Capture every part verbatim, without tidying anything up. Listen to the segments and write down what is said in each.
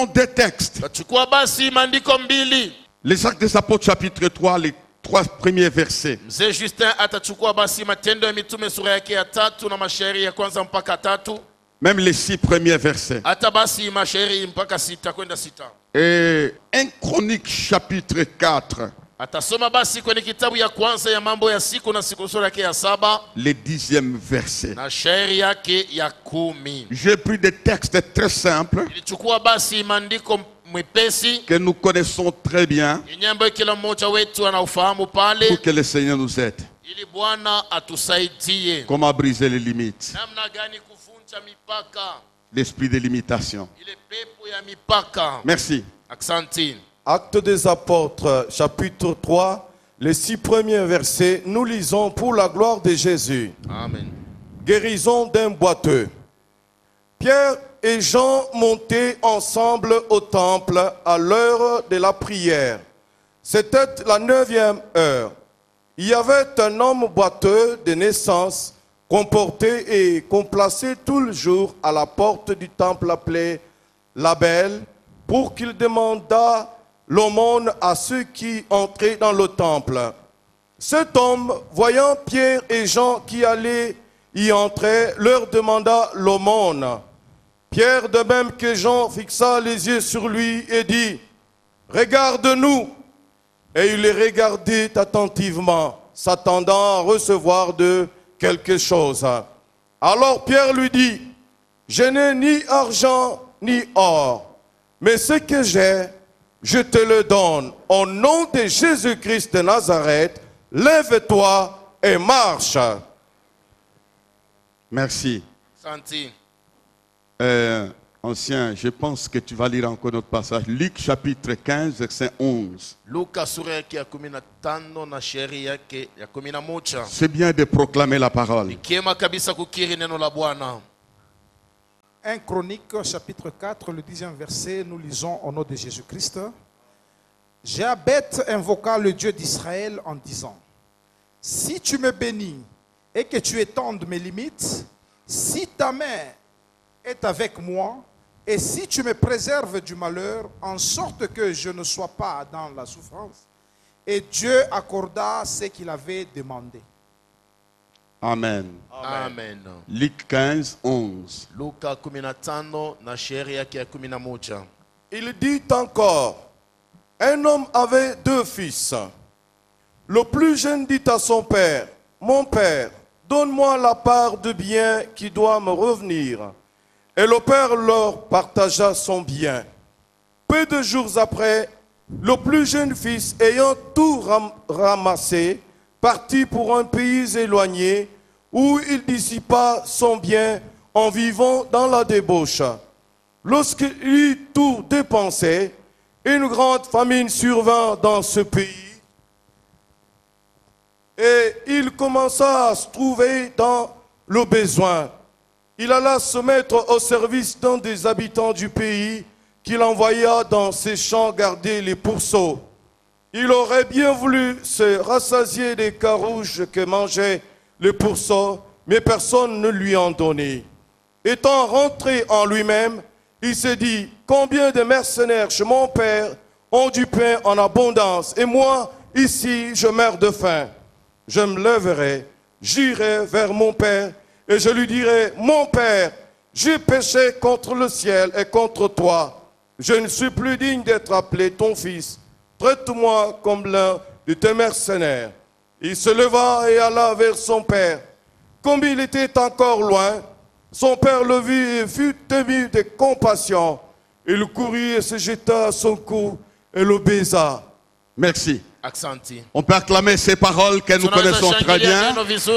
Des textes. Tachukua basi maandiko mbili. Les Actes des Apôtres chapitre trois, les trois premiers versets. Mzee Justin atachukua basi Matendo ya Mitume sura yake ya tatu na mashairi ya kwanza mpaka tatu. Même les six premiers versets. Hata basi mashairi mpaka sita kwenda sita. Et un Chronique chapitre quatre. Atasoma basi kwenye kitabu ya kwanza ya mambo ya siku na siku sura yake ya saba. Le dixième verset. Na shairi yake ya kumi. J'ai pris des textes très simples. Nilichukua basi maandiko mwepesi que nous connaissons très bien. Nyambo kila mmoja wetu anaufahamu pale. Pour que le Seigneur nous aide. Ili Bwana atusaidie. Comment briser les limites. Namna gani kuvunja mipaka. L'esprit de limitation. Ile pepo ya mipaka. Merci. Aksanti. Actes des Apôtres, chapitre trois, les six premiers versets, nous lisons pour la gloire de Jésus. Amen. Guérison d'un boiteux. Pierre et Jean montaient ensemble au temple à l'heure de la prière. C'était la neuvième heure. Il y avait un homme boiteux de naissance qu'on portait et qu'on plaçait tout le jour à la porte du temple appelé la Belle pour qu'il demandât l'aumône à ceux qui entraient dans le temple. Cet homme, voyant Pierre et Jean qui allaient y entrer, leur demanda l'aumône. Pierre, de même que Jean, fixa les yeux sur lui et dit, « Regarde-nous !» Et il les regardait attentivement, s'attendant à recevoir d'eux quelque chose. Alors Pierre lui dit, « Je n'ai ni argent ni or, mais ce que j'ai, je te le donne. Au nom de Jésus-Christ de Nazareth, lève-toi et marche. » Merci. Santi. Euh, ancien, je pense que tu vas lire encore notre passage. Luc chapitre quinze, verset onze. Luka sura yake ya kumi na tano na shairi yake ya kumi na moja. C'est bien de proclamer la parole. Kema kabisa kukiri neno la Bwana. un Chronique, chapitre quatre, le dixième verset, nous lisons au nom de Jésus-Christ. Jéabeth invoqua le Dieu d'Israël en disant, « Si tu me bénis et que tu étendes mes limites, si ta main est avec moi, et si tu me préserves du malheur, en sorte que je ne sois pas dans la souffrance. » Et Dieu accorda ce qu'il avait demandé. Amen. Amen. Luc quinze, onze. Luka kumi na tano na shairi yake ya kumi na moja. Il dit encore, un homme avait deux fils. Le plus jeune dit à son père, « Mon père, donne-moi la part de bien qui doit me revenir. » Et le père leur partagea son bien. Peu de jours après, le plus jeune fils, ayant tout ram ramassé, partit pour un pays éloigné où il dissipa son bien en vivant dans la débauche. Lorsqu'il eut tout dépensé, une grande famine survint dans ce pays et il commença à se trouver dans le besoin. Il alla se mettre au service d'un des habitants du pays qu'il envoya dans ses champs garder les pourceaux. Il aurait bien voulu se rassasier des carouges que mangeaient les pourceaux, mais personne ne lui en donnait. Étant rentré en lui-même, il s'est dit, combien de mercenaires chez mon père ont du pain en abondance, et moi, ici, je meurs de faim. Je me lèverai, j'irai vers mon père, et je lui dirai, mon père, j'ai péché contre le ciel et contre toi. Je ne suis plus digne d'être appelé ton fils. Traite-moi comme l'un de tes mercenaires. Il se leva et alla vers son père. Comme il était encore loin, son père le vit et fut ému de compassion. Il courut et se jeta à son cou et le baisa. Merci. Aksanti. On peut acclamer ces paroles que nous connaissons très bien.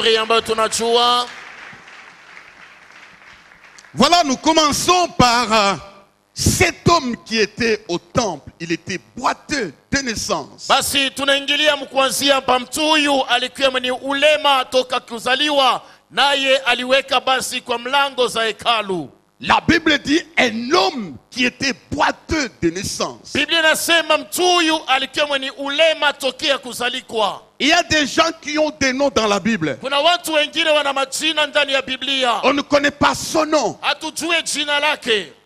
Voilà, nous commençons par euh, cet homme qui était au temple. Il était boiteux de naissance. Basi tunaingilia mkuanzia pa mtu huyu alikuwa mwenye ulema toka kuzaliwa, naye aliweka basi kwa mlango za hekalu. La Bible dit un homme qui était boiteux de naissance. Biblia inasema mtu huyu alikuwa mwenye ulema tokea kuzalikwa. Il y a des gens qui ont des noms dans la Bible. Kuna watu wengine wana majina ndani ya Biblia. On ne connaît pas son nom. Hatujue jina lake.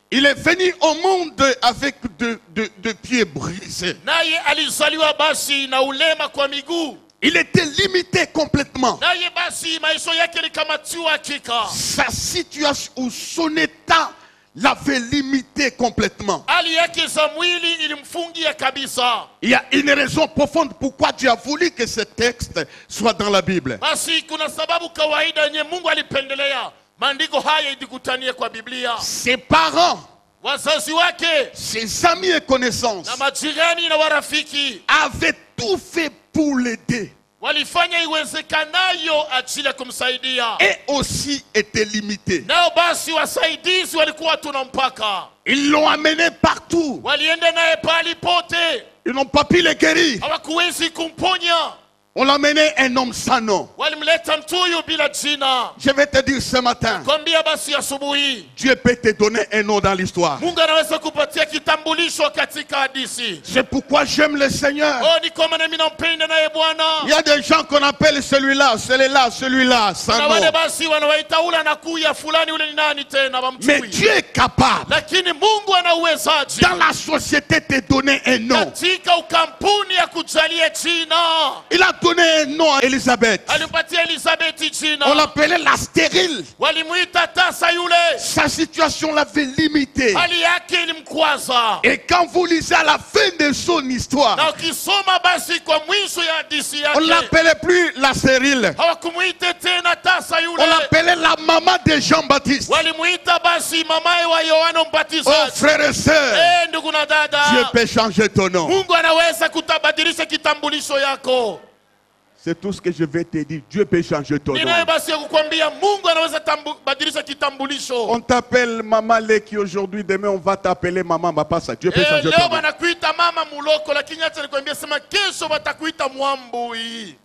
Il est venu au monde avec de, de, de pieds brisés. naye alizaliwa basi na ulema kwa miguu. Il était limité complètement. Naye basi maisha yake likamatiwa hakika. Sa situation ou son état l'avait limité complètement. Hali yake za mwili ilimfungia kabisa. Il y a une raison profonde pourquoi Dieu a voulu que ce texte soit dans la Bible. Basi kuna sababu kawaida yenye Mungu alipendelea maandiko haya idikutanie kwa Biblia. Ses parents, Wazazi wake ses amis et connaissances na majirani na warafiki avaient tout fait pour l'aider walifanya iwezekanayo ajili ya kumsaidia. et aussi étaient limités. Nao basi wasaidizi walikuwa tuna mpaka. Ils l'ont amené partout. Walienda naye pali pote. Ils n'ont pas pu le guérir. Hawakuwezi kumponya. On l'a amené un homme sans nom. Walimleta mtuyu bila jina. Je vais te dire ce matin, Kwambia basi asubuhi, Dieu peut te donner un nom dans l'histoire. Mungu anaweza kupatia kitambulisho katika hadithi. C'est pourquoi j'aime le Seigneur. Oh, ni kama nami nampenda naye Bwana. Il y a des gens qu'on appelle celui-là, celui-là, celui-là, sans Na wale nom. basi wanawaita ule anakuya fulani ule ni nani tena Mais wamtui. Dieu est capable, Lakini Mungu ana uwezaji dans la société, te donner un nom. katika ukampuni ya kujalia jina. Il a donné un nom à Élisabeth. Alimpatia Elizabeth jina. On l'appelait la stérile. Walimuita tasa yule. Sa situation l'avait limitée. Hali yake ilimkwaza. Et quand vous lisez à la fin de son histoire, Na ukisoma basi kwa mwisho ya hadithi on ne yake, l'appelait plus la stérile. hawakumuita tena tasa yule. On l'appelait la maman de Jean-Baptiste. Walimuita basi mamaye wa Yohana Oh Mbatizaji. frères et sœurs, Eh, ndugu na dada, Dieu peut changer ton nom. Mungu anaweza kutabadilisha kitambulisho yako. C'est tout ce que je vais te dire. Dieu peut changer ton Ninaye nom. basi ya kukwambia Mungu anaweza tambu- badilisha kitambulisho. On t'appelle Maman Leki aujourd'hui, demain on va t'appeler Maman Mapasa. Dieu peut Eh, changer leo ton nom. wanakuita mama muloko, lakini acha nikwambie, sema kesho watakuita mwambui.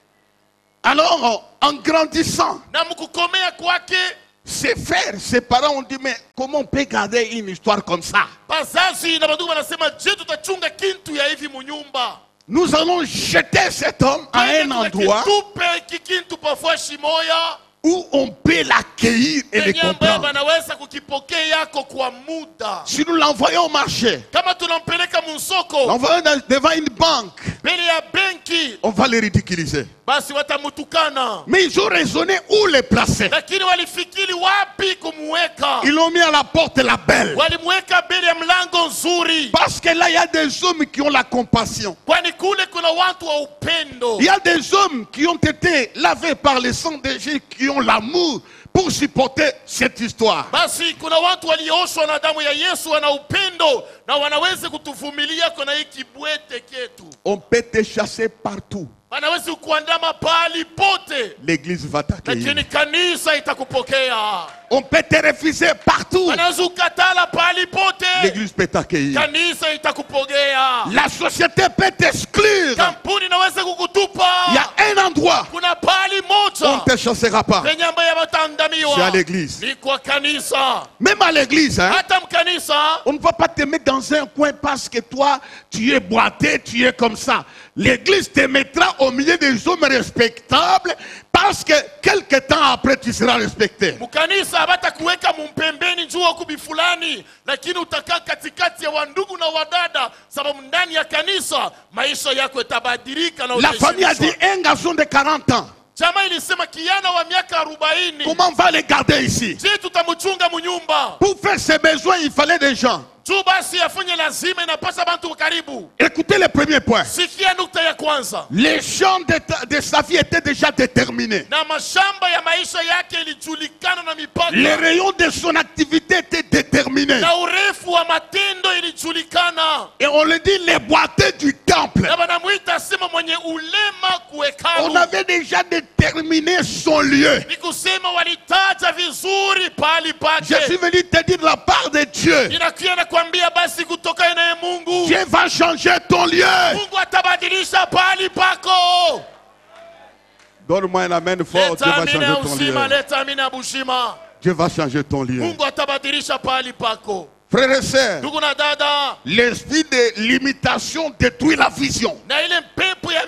Alors, en grandissant, Na mkukomea kwake, ses frères, ses parents ont dit, mais comment on peut garder une histoire comme ça? bazazi na bandugu wanasema, je, tutachunga kintu ya hivi munyumba? Nous allons jeter cet homme à un endroit Tupe kikintu pafua shimoya où on peut l'accueillir et le yenye ambayo comprendre. banaweza kukipokea yako kwa muda. Si nous l'envoyons au marché, Kama tunampeleka musoko l'envoyons dans- devant une banque, mbele ya benki, on va le ridiculiser. basi watamutukana. Mais ils ont raisonné où les placer. Lakini walifikiri wapi kumuweka. Ils l'ont mis à la porte la belle. Walimweka mbele ya mlango nzuri, Parce que là, il y a des hommes qui ont la compassion. kwani kule kuna watu wa upendo. Il y a des hommes qui ont été lavés par le sang de Jésus, qui ont l'amour pour supporter cette histoire. Basi kuna watu walioshwa na damu ya Yesu, wana upendo na wanaweza kutuvumilia kuna hii kibwete ketu. On peut te chasser partout. Wanaweza kuandama pahali pote, L'église va t'accueillir. lakini kanisa itakupokea. On peut te refuser partout. Wanaweza kukatala pahali pote, L'église peut t'accueillir. kanisa itakupokea. La société peut t'exclure. Kampuni inaweza kukutupa. Il y a un endroit Kuna pahali où on ne moja te chassera pas. penye ambayo wataandamiwa. C'est à l'église. Ni kwa kanisa. Même à l'église, hein, Hata mkanisa on ne va pas te mettre dans un coin parce que toi, tu es boité, tu es comme ça. L'église te mettra au milieu des hommes respectables parce que quelque temps après, tu seras respecté. mkanisa habatakuweka mumpembeni njuu kubi fulani, lakini utakaa katikati ya wandugu na wadada, sababu ndani ya kanisa maisha yako yatabadilika na La famille a dit utaheshimishwa. un garçon de quarante ans. Chama ilisema kijana wa miaka arobaini, Comment on va le garder ici? je tutamchunga munyumba Pour faire ses besoins, il fallait des gens. juu basi afanye lazima, inapasa bantu karibu. Écoutez le premier point. Sikia nukta ya kwanza, Les champs de, ta- de sa vie étaient déjà déterminés. na mashamba ya maisha yake ilijulikana na mipaka, Les rayons de son activité étaient déterminés. na urefu wa matendo ilijulikana, Et on le dit, les boiteux du temple. na banamuita sema mwenye ulema On kuhekalu. avait déjà déterminé son lieu. Ni kusema walitaja vizuri pahali Je suis pake. venu te dire de la part de Dieu. Ninakuja nakwambia basi kutoka naye Mungu, Dieu va changer ton lieu. Mungu atabadilisha pahali pako. Donne-moi un amen fort. Dieu Leta va amina ya changer ton lieu. uzima, leta amina ya bushima. Dieu va changer ton lieu. Mungu atabadilisha pahali pako. Frères et sœurs, Ndugu na dada, l'esprit de limitation détruit la vision. na ile mpepo ya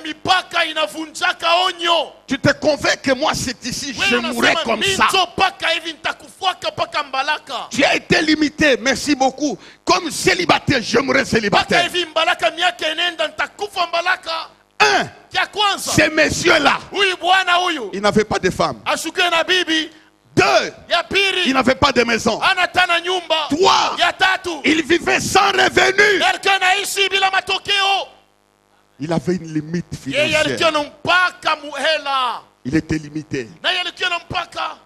mipaka inavunjaka onyo. Tu te convaincs que moi c'est ici, je Wewe mourrai unasema, comme ça. minzo paka hivi nitakufuaka paka mbalaka. Tu as été limité, merci beaucoup. Comme célibataire, je mourrai Paka célibataire. hivi mbalaka miaka enenda nitakufa mbalaka. Un, Kia kwanza, ces messieurs-là, huyu bwana huyu ils n'avaient pas de femme. ashukiwe na bibi. Deux, Ya ils pili n'avaient pas de maison. ana tana nyumba. Trois, Ya tatu ils vivaient sans revenu. alikuwa anaishi bila matokeo. Il avait une limite Yeye alikuwa financière. na mpaka muhela. Il était limité. Na yeye alikuwa na mpaka.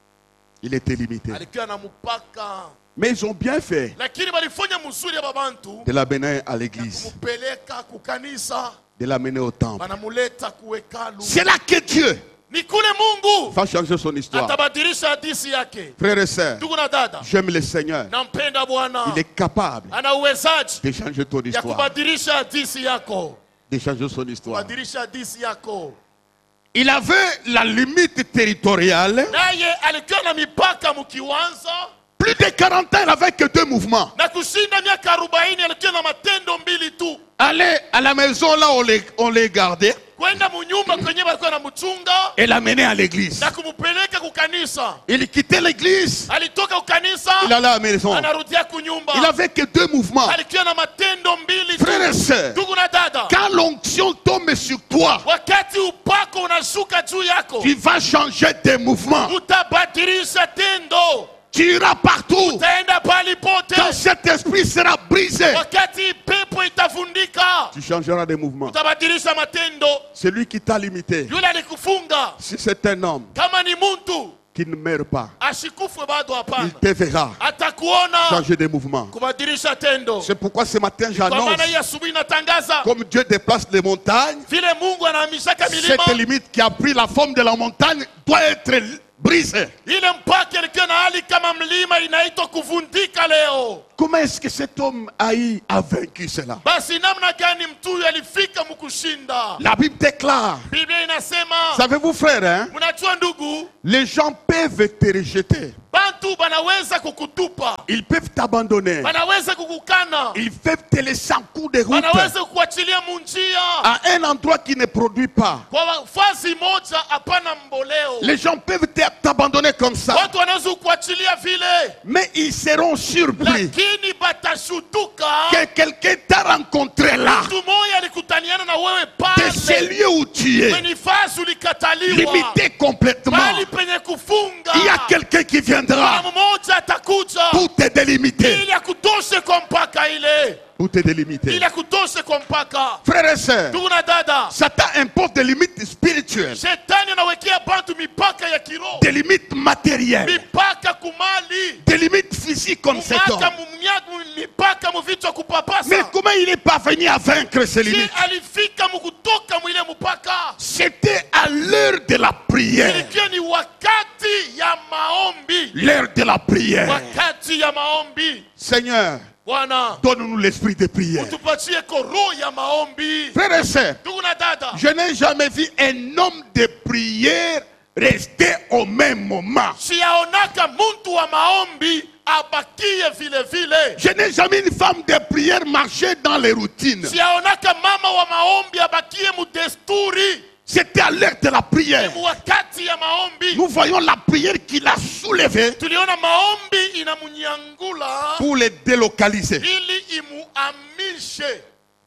Il était limité. Alikuwa na mpaka. Mais ils ont bien fait Lakini walifanya mzuri ya babantu. de l'amener à l'église, Kumupeleka kukanisa. de l'amener au temple. Wanamuleta kuhekalu. C'est là que Dieu Ni kule Mungu va changer son histoire. atabadilisha hadithi yake. Frères et sœurs, Ndugu na dada, j'aime le Seigneur. nampenda Bwana. Il est capable Ana uwezaji de changer ton ya histoire. kubadilisha hadithi yako. De changer son histoire. Kubadilisha hadithi yako. Il avait la limite territoriale. Naye alikuwa na mipaka mkiwanza. Plus de quarante ans, il n'avait que deux mouvements. Na kushinda miaka arobaini alikuwa na matendo mbili tu. Aller à la maison là où on les, on les gardait Kwenda munyumba kwenye walikuwa na mchunga et l'amener à l'église. na kumupeleka kukanisa. Il quittait l'église, Alitoka kukanisa il allait à la maison. anarudia kunyumba. Il n'avait que deux mouvements. Alikuwa na matendo mbili tu. Frères et sœurs, Ndugu na dada, quand l'onction tombe sur toi, wakati upako unashuka juu yako, tu vas changer tes mouvements. utabadilisha tendo. Tu iras partout. Utaenda pali pote. Quand cet esprit sera brisé, Wakati pepo itavundika, tu changeras de mouvement. utabadilisha matendo. Celui qui t'a limité, Yule alikufunga si c'est un homme kama ni muntu qui ne meurt pas, ashikufe bado, il hapana, te verra atakuona changer de mouvement. kubadilisha tendo. C'est pourquoi ce matin Kwa j'annonce, maana hii asubuhi natangaza comme Dieu déplace les montagnes, vile Mungu anahamishaka milima, cette limite qui a pris la forme de la montagne doit être brisée. ile mpaka ilikuwa na hali kama mlima inaitwa kuvundika leo. Comment est-ce que cet homme Haï a vaincu cela? Basi namna gani mtu huyu alifika mkushinda? La Bible déclare, Biblia inasema, savez-vous frère, hein, mnajua ndugu, les gens peuvent te rejeter, bantu banaweza kukutupa, ils peuvent t'abandonner, banaweza kukukana, ils peuvent te laisser en cours de route banaweza kukuachilia munjia à un endroit qui ne produit pas. kwa fazi moja, hapana mboleo. Les gens peuvent te- t'abandonner comme ça, Watu wanaweza kukuachilia vile, mais ils seront surpris lakini batashutuka. que quelqu'un t'a rencontré là, Mtu mmoja alikutaniana na wewe de pale ce lieu où tu es, kwenye fazi ulikataliwa, limité complètement. bali penye kufunga. Il y a quelqu'un qui Kuna viendra mmoja atakuja pour te délimiter, ili akutoshe kwa mpaka ile, pour te délimiter. ili akutoshe kwa mpaka. Frères et sœurs, Ndugu na dada, Satan impose des limites spirituelles, shetani anawekea bantu mipaka ya kiroho, des limites matérielles, mipaka kumali, des limites physiques comme cet mipaka homme. mumia- mipaka muvichwa kupapasa. Mais comment il est parvenu à vaincre ces Si limites? alifika mukutoka mwile mpaka, C'était à l'heure de la prière. ilikuwa ni wakati ya maombi, L'heure de la prière. wakati ya maombi. Seigneur, Bwana, donne-nous l'esprit de prière. utupatie koro ya maombi. Frères et sœurs, Ndugu na dada, je n'ai jamais vu un homme de prière rester au même moment. siyaonaka muntu wa maombi abakie vile vile. Je n'ai jamais une femme de prière marcher dans les routines. Siyaonaka mama wa maombi abakie mudesturi. C'était à l'heure de la prière. Ni wakati ya maombi. Nous voyons la prière qu'il a soulevée Tuliona maombi inamunyangula pour les délocaliser. ili imuamishe.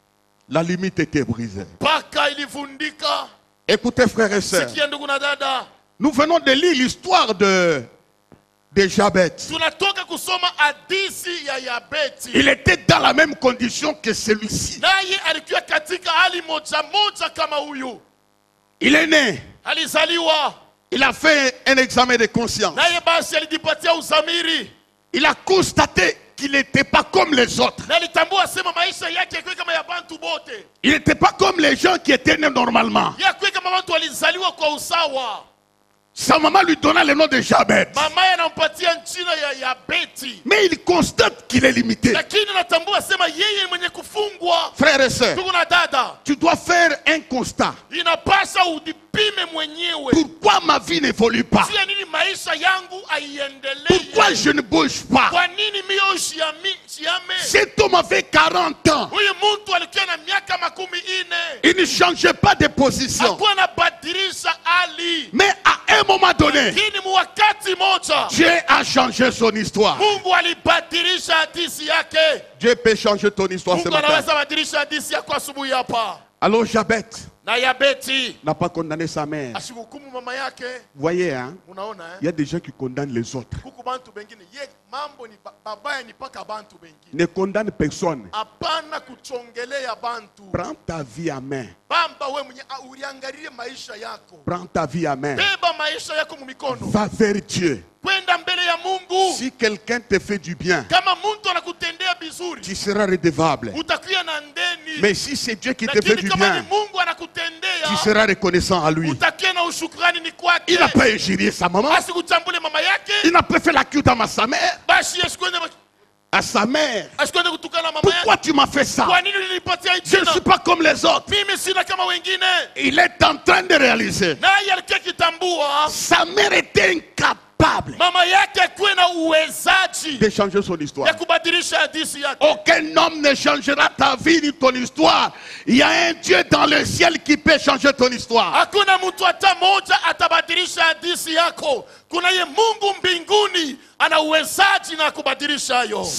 La limite était brisée. Paka ilivundika. Écoutez, frères et sœurs, Sikia ndugu na dada, nous venons de lire l'histoire de, de Jabet. tunatoka kusoma hadithi ya Yabeti. Il était dans la même condition que celui-ci. Naye alikuwa katika hali moja moja kama huyu. Il est né, Alizaliwa, il a fait un examen de conscience. naye basi alijipatia uzamiri. Il a constaté qu'il n'était pas comme les autres. Na alitambua sema maisha yake yakuwe kama ya bantu bote. Il n'était pas comme les gens qui étaient nés normalement. Yakuwe kama bantu walizaliwa kwa usawa. Sa maman lui donna le nom de Jabet. Mama anampatia jina ya Yabeti. Mais il constate qu'il est limité. Lakini natambua sema yeye mwenye kufungwa. Frères et sœurs, Ndugu na dada, tu dois faire un constat. inapasa udipime mwenyewe. Pourquoi ma vie n'évolue pas? Tia nini maisha yangu aiendelee? Pourquoi je ne bouge pas? Kwa nini mio siami siame? Cet homme avait quarante ans. Huyu mtu alikuwa na miaka makumi ine. Il ne changeait pas de position. Hakuwa anabadilisha hali. Mais à un moment donné, Lakini muwakati moja Dieu a changé son histoire. Mungu alibadilisha hadithi yake. Dieu peut changer ton histoire ce Mungu matin. anaweza badilisha hadithi yako asubuhi hapa. Alors Jabet Na Yabeti n'a pas condamné sa mère. asikuhukumu mama yake. Vous voyez, hein? Unaona Il y eh? a des gens qui condamnent les autres. Kuku bantu bengine ye mambo ni ba- babaya ni paka bantu bengine. Ne condamne personne. Hapana kuchongelea bantu. Prends ta vie en main. Bamba we mwenye ah, uliangalie maisha yako. Prends ta vie en main. Beba maisha yako mumikono. Va vers Dieu. Kwenda mbele ya Mungu. Si quelqu'un te fait du bien, Kama mtu anakutendea bizuri, tu seras redevable. utakuwa na ndeni. Mais si c'est Dieu qui te fait Lakini du kama ni bien, Mungu anakutendea, tu seras reconnaissant à lui. utakuwa na ushukrani ni kwake. Il n'a pas injurié sa maman. Asikuchambule mama yake. Il n'a pas fait la cute à sa mère. Basi asikwende À sa mère. asikwende kutukana mama Pourquoi yake. tu m'as fait ça? Kwa nini nilipatia hii Je ne jina? suis pas comme les autres. Mimi sina kama wengine. Il est en train de réaliser. Naye alikuwa kitambua Sa mère était incapable mama yake kuwe na uwezaji de changer son ya histoire. kubadilisha hadithi yake. Aucun homme ne changera ta vie ni ton histoire. Il y a un Dieu dans le ciel qui peut changer ton histoire. Hakuna mtu hata moja atabadilisha hadithi yako. Kuna ye Mungu mbinguni ana uwezaji na kubadilisha hayo.